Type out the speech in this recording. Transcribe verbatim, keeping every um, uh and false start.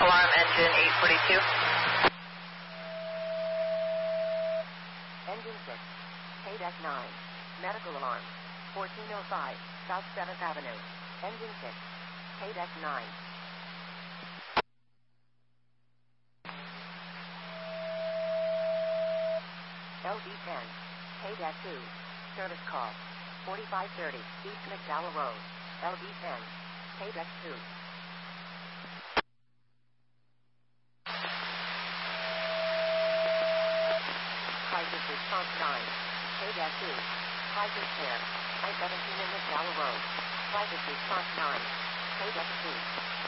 Alarm engine eight forty-two. Engine six, K nine, medical alarm, fourteen oh five, South seventh Avenue. Engine six, K nine. L D ten, K two, service call, forty-five thirty, East McDowell Road. L D ten, K two. Crisis response nine, K two, crisis care, I seventeen in McDowell Road. Crisis response nine, K two.